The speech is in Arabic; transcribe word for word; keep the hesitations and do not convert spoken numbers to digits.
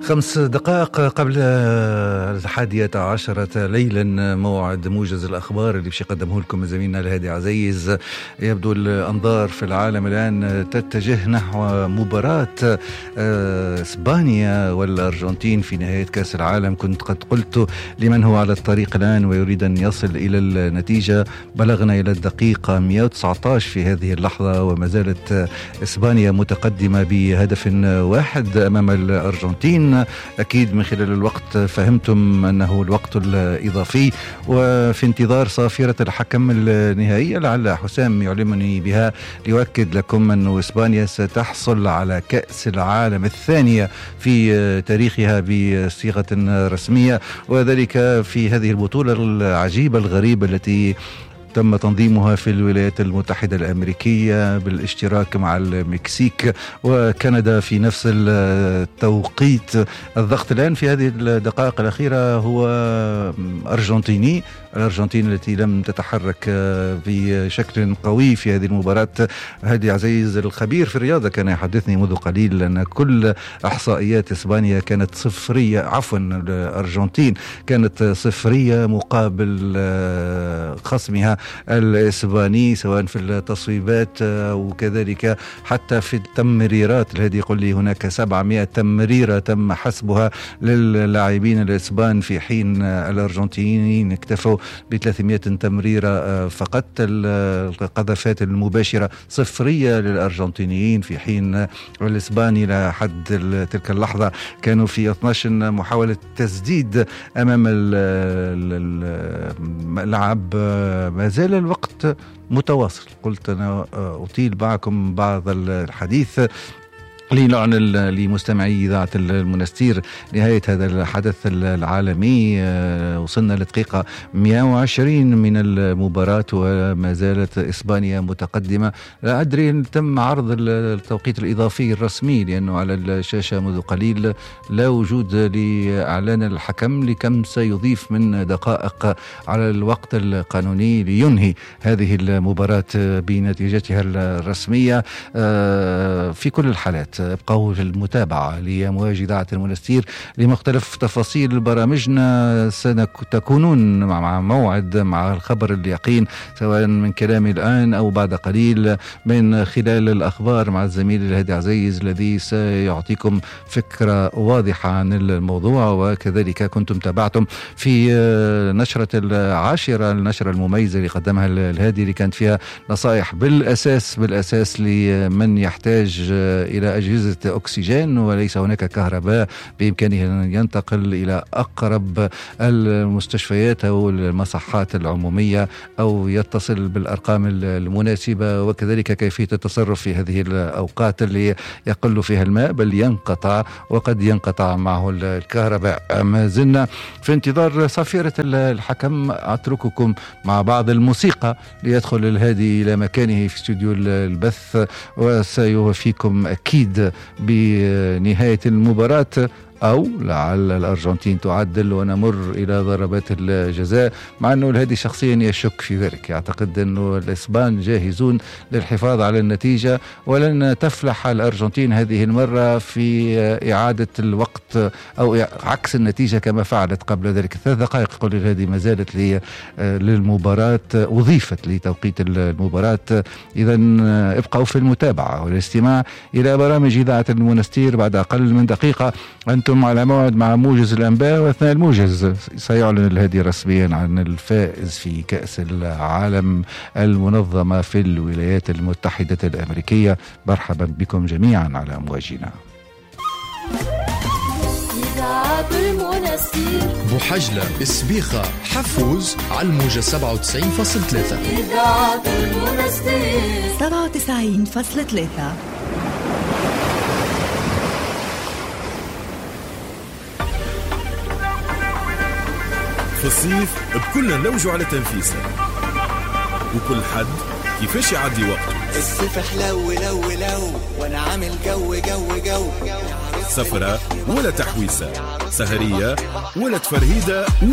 خمس دقائق قبل الحادية عشرة ليلا موعد موجز الأخبار اللي باش يقدمه لكم زميلنا الهادي عزيز. يبدو الأنظار في العالم الآن تتجه نحو مباراة إسبانيا والأرجنتين في نهاية كأس العالم. كنت قد قلت لمن هو على الطريق الآن ويريد أن يصل إلى النتيجة، بلغنا إلى الدقيقة مئة وتسعة عشر في هذه اللحظة وما زالت إسبانيا متقدمة بهدف واحد أمام الأرجنتين. أكيد من خلال الوقت فهمتم أنه الوقت الإضافي، وفي انتظار صافرة الحكم النهائية لعل حسام يعلمني بها ليؤكد لكم أن إسبانيا ستحصل على كأس العالم الثانية في تاريخها بصيغة رسمية، وذلك في هذه البطولة العجيبة الغريبة التي تم تنظيمها في الولايات المتحدة الأمريكية بالاشتراك مع المكسيك وكندا في نفس التوقيت. الضغط الآن في هذه الدقائق الأخيرة هو أرجنتيني، الأرجنتين التي لم تتحرك بشكل قوي في هذه المباراة. هادي عزيز الخبير في الرياضة كان يحدثني منذ قليل أن كل إحصائيات إسبانيا كانت صفرية، عفوا الأرجنتين كانت صفرية مقابل خصمها الإسباني، سواء في التصويبات وكذلك حتى في التمريرات. الهادي يقول لي هناك سبعمائة تمريرة تم حسبها للاعبين الإسبان، في حين الأرجنتينيين اكتفوا ب ثلاثمائة تمريرة فقط. القذفات المباشرة صفرية للأرجنتينيين، في حين الإسباني لحد تلك اللحظة كانوا في اثني عشر محاولة تسديد أمام الملعب. ما زال الوقت متواصل، قلت أنا أطيل معكم بعض الحديث لنعلن لمستمعي إذاعة المنستير نهاية هذا الحدث العالمي. وصلنا لدقيقة مئة وعشرين من المباراة وما زالت إسبانيا متقدمة. لا أدري إن تم عرض التوقيت الإضافي الرسمي، لأنه على الشاشة منذ قليل لا وجود لإعلان الحكم لكم سيضيف من دقائق على الوقت القانوني لينهي هذه المباراة بنتيجتها الرسمية. في كل الحالات ابقوا في المتابعة لأمواج إذاعة المنستير لمختلف تفاصيل برامجنا. ستكونون مع موعد مع الخبر اليقين، سواء من كلامي الآن أو بعد قليل من خلال الأخبار مع الزميل الهادي عزيز الذي سيعطيكم فكرة واضحة عن الموضوع. وكذلك كنتم تابعتم في نشرة العاشرة، النشرة المميزة اللي قدمها الهادي اللي كانت فيها نصائح بالأساس بالأساس لمن يحتاج إلى أجهزة أكسجين وليس هناك كهرباء بإمكانه أن ينتقل إلى أقرب المستشفيات أو المصحات العمومية أو يتصل بالأرقام المناسبة، وكذلك كيفية التصرف في هذه الأوقات اللي يقل فيها الماء بل ينقطع وقد ينقطع معه الكهرباء. ما زلنا في انتظار صافرة الحكم. أترككم مع بعض الموسيقى ليدخل الهادي إلى مكانه في استوديو البث وسيوفيكم أكيد بنهاية المباراة، أو لعل الأرجنتين تعدل ونمر إلى ضربات الجزاء، مع أنه الهادي شخصيا يشك في ذلك. يعتقد أنه الإسبان جاهزون للحفاظ على النتيجة ولن تفلح الأرجنتين هذه المرة في إعادة الوقت أو عكس النتيجة كما فعلت قبل ذلك. ثلاث دقائق يقول الهادي ما زالت لي للمباراة، أضيفت لتوقيت المباراة. إذا ابقوا في المتابعة والاستماع إلى برامج إذاعة المنستير. بعد أقل من دقيقة أنتم على موعد مع موجز الأنباء، واثناء الموجز سيعلن الهادي رسميا عن الفائز في كأس العالم المنظمة في الولايات المتحدة الأمريكية. مرحبا بكم جميعا على أمواجنا. بحجلة، سبيخة، حفوز على الموجة سبعة وتسعين فاصلة ثلاثة. إذاعة المنستير سبعة وتسعين فاصلة ثلاثة. في الصيف بكلنا نلوجوا على تنفيسه، وكل حد كيفاش يعدي وقته. الصيف حلو لو لو وانا عامل جو جو جو. سفرة ولا تحويسة، سهرية ولا تفرهيدة.